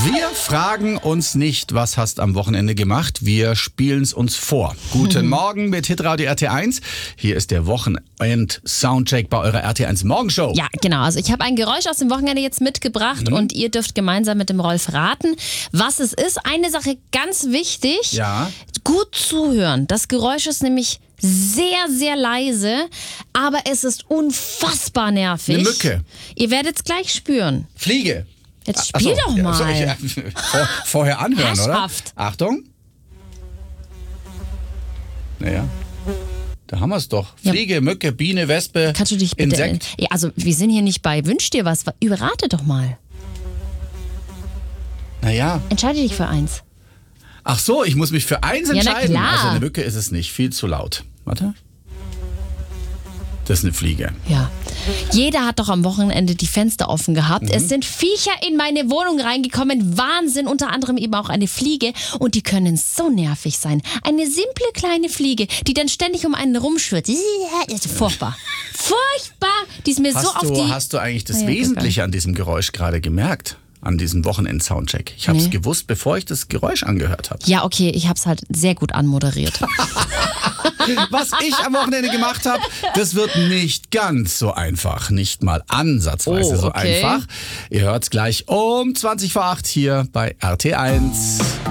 Wir fragen uns nicht, was hast am Wochenende gemacht. Wir spielen es uns vor. Guten Morgen mit Hitradio RT1. Hier ist der Wochenend-Soundcheck bei eurer RT1 Morgenshow. Ja, genau. Also ich habe ein Geräusch aus dem Wochenende jetzt mitgebracht und ihr dürft gemeinsam mit dem Rolf raten, was es ist. Eine Sache ganz wichtig, Ja. gut zuhören. Das Geräusch ist nämlich sehr, sehr leise, aber es ist unfassbar nervig. Eine Mücke. Ihr werdet es gleich spüren. Fliege. Jetzt spiel doch mal. Ja, vorher anhören, Herrschaft. oder? Achtung. Naja. Da haben wir es doch. Ja. Fliege, Mücke, Biene, Wespe, Kannst du dich bitte... Insekt. Ja, also wir sind hier nicht bei Wünsch dir was. Überrate doch mal. Naja. Entscheide dich für eins. Ach so, ich muss mich für eins Ja, na entscheiden. klar. Also eine Mücke ist es nicht. Viel zu laut. Warte. Das ist eine Fliege. Ja. Jeder hat doch am Wochenende die Fenster offen gehabt. Es sind Viecher in meine Wohnung reingekommen. Wahnsinn, unter anderem eben auch eine Fliege. Und die können so nervig sein. Eine simple kleine Fliege, die dann ständig um einen rumschwirrt. Ist furchtbar. Furchtbar. Die ist mir so auf die... Hast du eigentlich das Ja, Wesentliche an diesem Geräusch gerade gemerkt? An diesem Wochenend-Soundcheck? Ich habe es gewusst, bevor ich das Geräusch angehört habe. Ja, okay, ich habe es halt sehr gut anmoderiert. Was ich am Wochenende gemacht habe, das wird nicht ganz so einfach. Nicht mal ansatzweise so okay. einfach. Ihr hört es gleich um 20 vor 8 hier bei RT1.